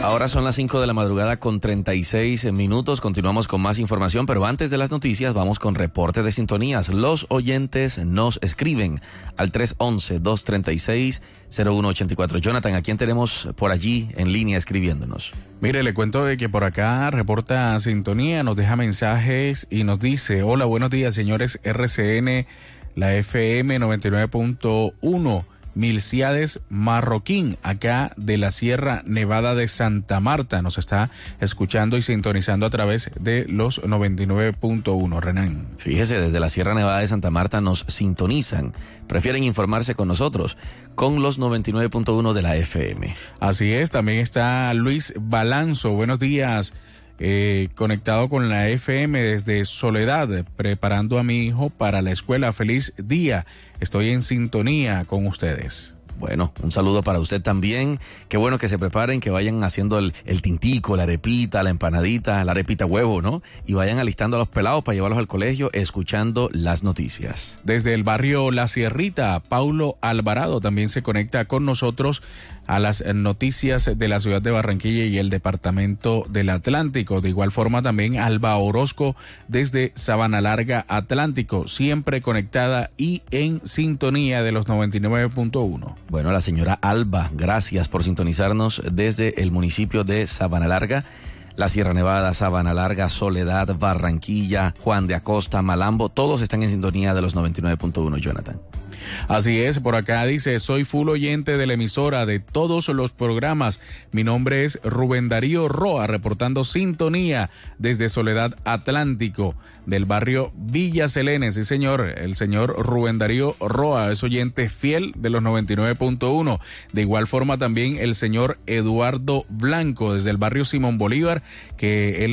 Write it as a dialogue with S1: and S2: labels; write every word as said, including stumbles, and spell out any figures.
S1: Ahora son las cinco de la madrugada con treinta y seis minutos. Continuamos con más información, pero antes de las noticias vamos con reporte de sintonías. Los oyentes nos escriben al tres once, dos treinta y seis, cero uno ochenta y cuatro. Jonathan, ¿a quién tenemos por allí en línea escribiéndonos?
S2: Mire, le cuento de que por acá reporta sintonía, nos deja mensajes y nos dice: hola, buenos días, señores R C N, la F M noventa y nueve punto uno. Milciades Marroquín, acá de la Sierra Nevada de Santa Marta. Nos está escuchando y sintonizando a través de los noventa y nueve punto uno. Renan.
S1: Fíjese, desde la Sierra Nevada de Santa Marta nos sintonizan. Prefieren informarse con nosotros, con los noventa y nueve punto uno de la F M.
S2: Así es, también está Luis Balanzo. Buenos días. Eh, conectado con la F M desde Soledad, preparando a mi hijo para la escuela. Feliz día, estoy en sintonía con ustedes.
S1: Bueno, un saludo para usted también. Qué bueno que se preparen, que vayan haciendo el, el tintico, la arepita, la empanadita, la arepita huevo, ¿no? Y vayan alistando a los pelados para llevarlos al colegio, escuchando las noticias.
S2: Desde el barrio La Sierrita, Paulo Alvarado también se conecta con nosotros a las noticias de la ciudad de Barranquilla y el departamento del Atlántico. De igual forma también Alba Orozco desde Sabana Larga, Atlántico, siempre conectada y en sintonía de los noventa y nueve punto uno.
S1: Bueno, la señora Alba, gracias por sintonizarnos desde el municipio de Sabana Larga, la Sierra Nevada, Sabana Larga, Soledad, Barranquilla, Juan de Acosta, Malambo, todos están en sintonía de los noventa y nueve punto uno, Jonathan.
S2: Así es, por acá dice: soy full oyente de la emisora de todos los programas. Mi nombre es Rubén Darío Roa, reportando sintonía desde Soledad, Atlántico, del barrio Villa Selene. Sí, señor, el señor Rubén Darío Roa es oyente fiel de los noventa y nueve punto uno. De igual forma también el señor Eduardo Blanco desde el barrio Simón Bolívar, que él